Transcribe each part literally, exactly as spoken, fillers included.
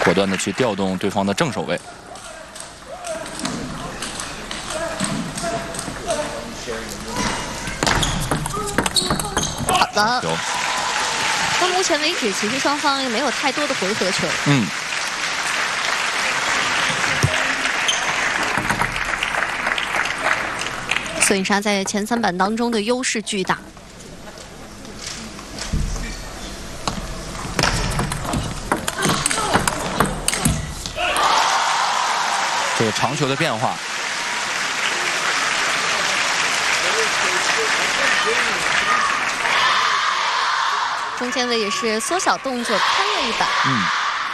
果断的去调动对方的正手位。 好的。 有。 到目前为止，其实双方也没有太多的回合球。 嗯。 索引莎在前三板当中的优势巨大。 这个长球的变化， 中间的也是缩小动作，攀了一板。 嗯。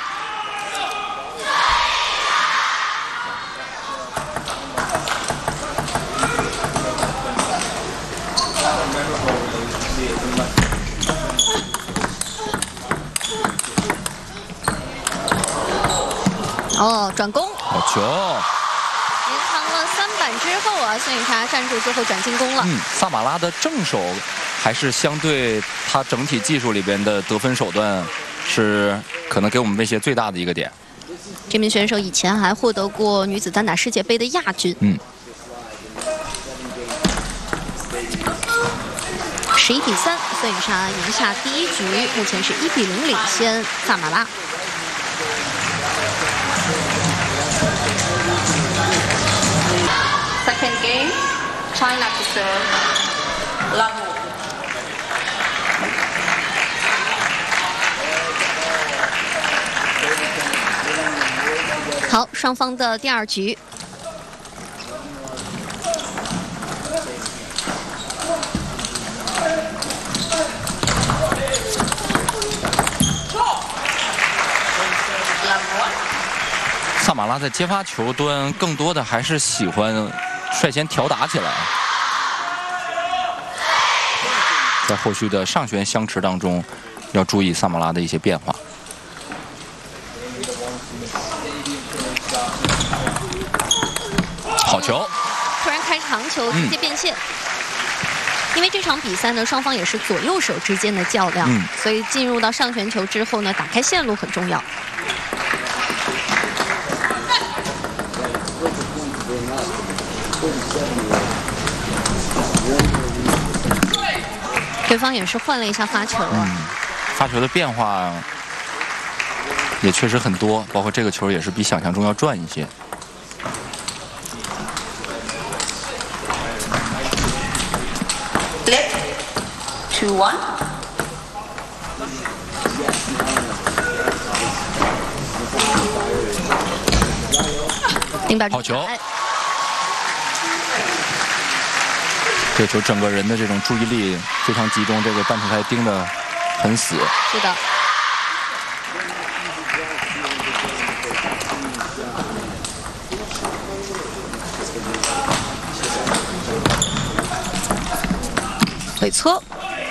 哦，转攻， 好球！ 延长了三板之后啊，孙颖莎站住之后转进攻了。 嗯，萨马拉的正手还是相对他整体技术里边的得分手段，是可能给我们威胁最大的一个点。 这名选手以前还获得过女子单打世界杯的亚军。 嗯。 十一比三，孙颖莎赢下第一局，目前是一比零领先萨马拉。 Second game, China to serve. Level. 好，双方的第二局。 萨马拉在接发球端更多的还是喜欢率先挑打起来，在后续的上旋相持当中，要注意萨马拉的一些变化。好球！ 突然开长球，直接变线。嗯 因为这场比赛呢，双方也是左右手之间的较量，嗯、所以进入到上旋球之后呢，打开线路很重要。对方也是换了一下发球啊， 嗯、发球的变化也确实很多，包括这个球也是比想象中要转一些。 Two one， 好球！这球整个人的这种注意力非常集中，这个半球台盯得很死。 是的。回搓。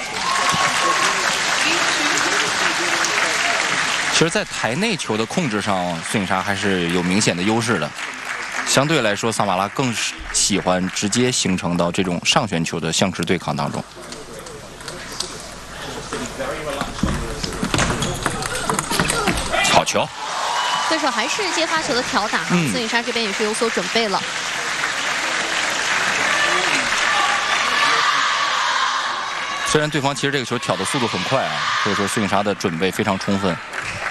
其实，在台内球的控制上，孙颖莎还是有明显的优势的。相对来说，萨马拉更喜欢直接形成到这种上旋球的相持对抗当中。好球！ 对手还是接发球的挑打，嗯、孙颖莎这边也是有所准备了。 虽然对方其实这个球挑的速度很快啊，所以说孙颖莎的准备非常充分。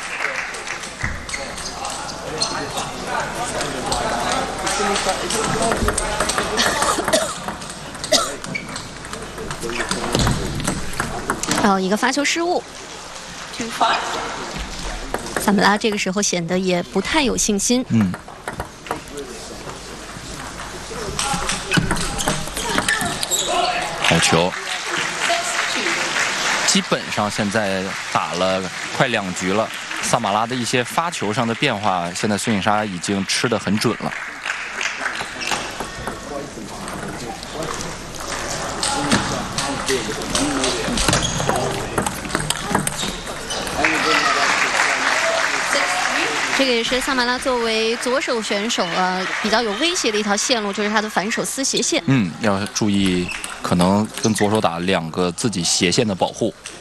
还有一个发球失误，萨马拉这个时候显得也不太有信心。嗯。 好球！基本上现在打了快两局了，萨马拉的一些发球上的变化，现在孙颖莎已经吃得很准了。 这个也是萨马拉作为左手选手啊，比较有威胁的一条线路，就是他的反手撕斜线。 嗯，要注意，可能跟左手打两个自己斜线的保护。